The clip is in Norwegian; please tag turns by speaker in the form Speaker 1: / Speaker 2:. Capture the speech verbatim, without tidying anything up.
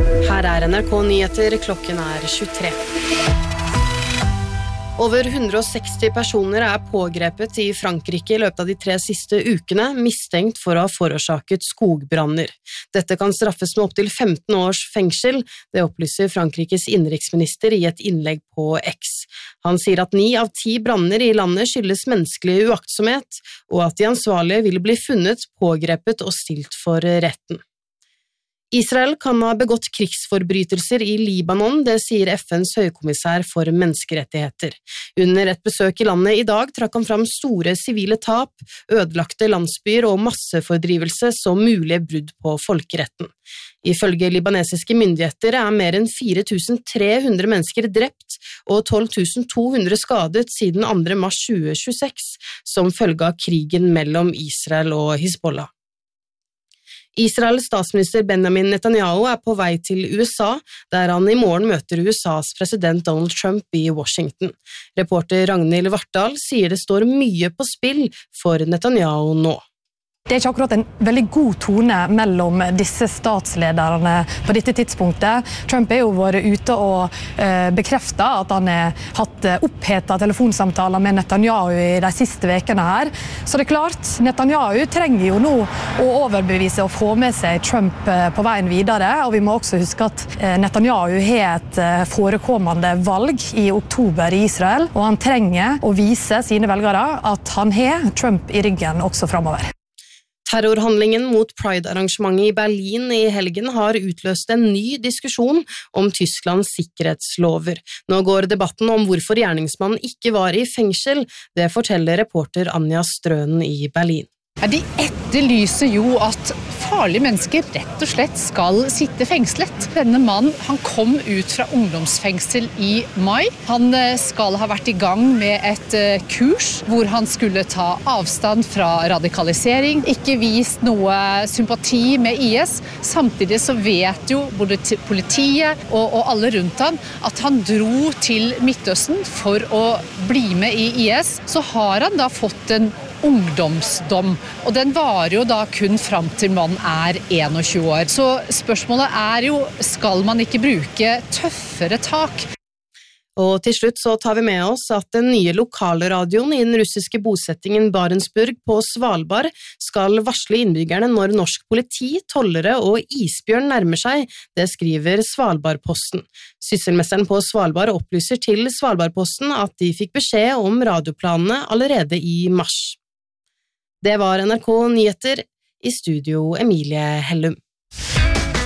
Speaker 1: Her er N R K Nyheter, klokken er tjuetre. Over hundre og seksti personer er pågrepet i Frankrike i løpet av de tre siste ukene, mistenkt for å ha forårsaket skogbranner. Dette kan straffes med opptil femten års fengsel, det opplyser Frankrikes innenriksminister i et innlegg på X. Han sier at ni av ti branner i landet skyldes menneskelig uaktsomhet, og at de ansvarlige vil bli funnet, pågrepet og stilt for retten. Israel kan ha begått krigsforbrytelser i Libanon, det sier F N's høykommissær for menneskerettigheter. Under et besøk i landet i dag trakk han fram store sivile tap, ødelagte landsbyer og massefordrivelse som mulige brudd på folkeretten. Ifølge libanesiske myndigheter er mer enn fire tusen tre hundre mennesker drept og tolv tusen to hundre skadet siden andre mars tjue tjueseks, som følge av krigen mellom Israel og Hizbollah. Israels statsminister Benjamin Netanyahu er på vei til U S A, der han i morgen møter U S A's president Donald Trump i Washington. Reporter Ragnhild Vartdal sier det står mye på spill for Netanyahu nå.
Speaker 2: Det er ikke akkurat en veldig god tone mellom disse statslederne på dette tidspunktet. Trump er jo vært ute og eh, bekreftet at han har hatt opphetet telefonsamtaler med Netanyahu i de siste vekene her. Så det er klart, Netanyahu trenger jo nå å overbevise og få med seg Trump på veien videre. Og vi må også huske at Netanyahu har et forekommende valg i oktober i Israel, og han trenger å vise sine velgere at han har Trump i ryggen også fremover.
Speaker 1: Terrorhandlingen mot Pride-arrangementet i Berlin i helgen har utløst en ny diskusjon om Tysklands sikkerhetslover. Nå går debatten om hvorfor gjerningsmannen ikke var i fengsel, det forteller reporter Anja Strønen i Berlin.
Speaker 3: Ja, de etterlyser jo at farlige mennesker rett og slett skal sitte fengslet. Denne mannen, han kom ut fra ungdomsfengsel i mai. Han skal ha vært i gang med et kurs hvor han skulle ta avstand fra radikalisering, ikke vist noe sympati med I S. Samtidig så vet jo både politiet og, og alle rundt han at han dro til Midtøsten for å bli med i I S. Så har han da fått en ungdomsdom, og den varer jo da kun fram til man er tjueen år. Så spørsmålet er jo, skal man ikke bruke tøffere tak?
Speaker 1: Og til slutt så tar vi med oss at den nye lokalradioen i den russiske bosettingen Barentsburg på Svalbard skal varsle innbyggerne når norsk politi, tollere og isbjørn nærmer seg, det skriver Svalbardposten. Sysselmesteren på Svalbard opplyser til Svalbardposten at de fikk beskjed om radioplanene allerede i mars. Det var N R K Nyheter, i studio Emilie Hellum.